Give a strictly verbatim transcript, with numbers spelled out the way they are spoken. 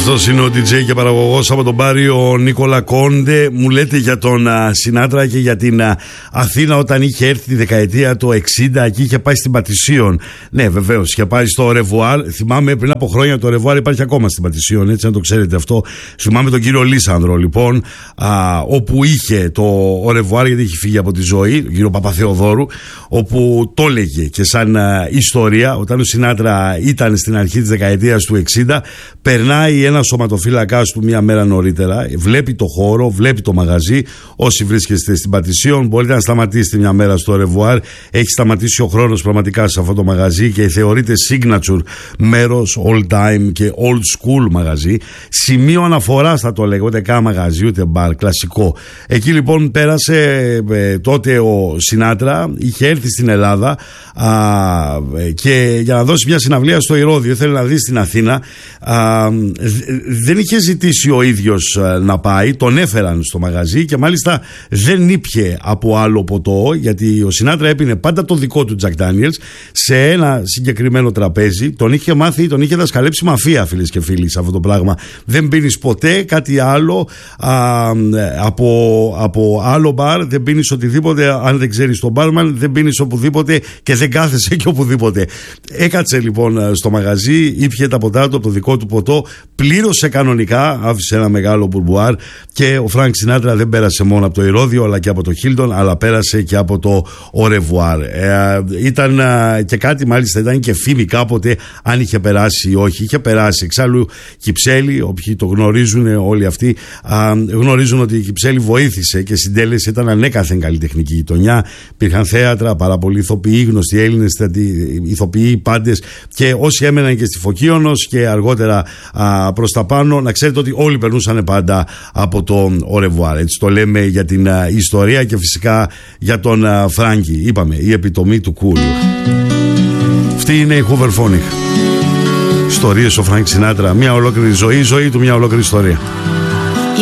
Αυτός είναι ο ντι τζέι και παραγωγός από τον Πάρη, ο Νίκολα Κόντε. Μου λέτε για τον Σινάτρα και για την α, Αθήνα όταν είχε έρθει τη δεκαετία του εξήντα. Εκεί είχε πάει στην Πατησίων. Ναι, βεβαίως, είχε πάει στο Ρεβουάρ. Θυμάμαι πριν από χρόνια το Ρεβουάρ υπάρχει ακόμα στην Πατησίων, έτσι να το ξέρετε αυτό. Θυμάμαι τον κύριο Λίσανδρο, λοιπόν, α, όπου είχε το ο Ρεβουάρ, γιατί είχε φύγει από τη ζωή, τον κύριο Παπαθεοδόρου, όπου το έλεγε και σαν α, ιστορία. Όταν ο Σινάτρα ήταν στην αρχή της δεκαετίας του εξήντα, περνάει ένα σωματοφύλακας του μία μέρα νωρίτερα, βλέπει το χώρο, βλέπει το μαγαζί. Όσοι βρίσκεστε στην Πατησίων, μπορείτε να σταματήσετε μια μέρα στο Ρεβουάρ. Έχει σταματήσει ο χρόνος πραγματικά σε αυτό το μαγαζί και θεωρείται signature μέρος, old time και old school μαγαζί. Σημείο αναφοράς θα το λέγω, ούτε καν μαγαζί, ούτε μπαρ, κλασικό. Εκεί λοιπόν πέρασε ε, τότε ο Σινάτρα, είχε έρθει στην Ελλάδα α, ε, και για να δώσει μια συναυλία στο Ηρώδειο, ήθελε να δει στην Αθήνα. Α, δεν είχε ζητήσει ο ίδιος να πάει, τον έφεραν στο μαγαζί και μάλιστα δεν ήπιε από άλλο ποτό, γιατί ο Σινάτρα έπινε πάντα το δικό του Jack Daniels σε ένα συγκεκριμένο τραπέζι. Τον είχε μάθει, τον είχε δασκαλέψει μαφία, φίλες και φίλοι, σε αυτό το πράγμα. Δεν πίνεις ποτέ κάτι άλλο α, από, από άλλο μπαρ, δεν πίνεις οτιδήποτε αν δεν ξέρεις τον μπάρμαν, δεν πίνεις οπουδήποτε και δεν κάθεσαι και οπουδήποτε. Έκατσε λοιπόν στο μαγαζί, ήπιε τα ποτά του από το δικό του ποτό, πλήρωσε κανονικά, άφησε ένα μεγάλο μπουρμπουάρ και ο Φρανκ Σινάτρα δεν πέρασε μόνο από το Ηρώδειο αλλά και από το Χίλτον, αλλά πέρασε και από το Ρεβουάρ. Ε, ήταν ε, και κάτι, μάλιστα ήταν και φήμη κάποτε αν είχε περάσει ή όχι. Είχε περάσει. Εξάλλου Κυψέλη, όποιοι το γνωρίζουν όλοι αυτοί, ε, γνωρίζουν ότι η Κυψέλη βοήθησε και συντέλεσε, ήταν ανέκαθεν καλλιτεχνική γειτονιά. Υπήρχαν θέατρα, πάρα πολλοί ηθοποιοί, γνωστοί Έλληνες ηθοποιοί, πάντες, και όσοι έμεναν και στη Φωκίωνος και αργότερα α, προς τα πάνω, να ξέρετε ότι όλοι περνούσαν πάντα από το Ρεβουάρ. Έτσι το λέμε για την α, ιστορία και φυσικά για τον α, Φράγκη. Είπαμε, η επιτομή του cool. Αυτή είναι η Hooverphonic. Ιστορίες ο Φρανκ Σινάτρα, μια ολόκληρη ζωή, η ζωή του μια ολόκληρη ιστορία.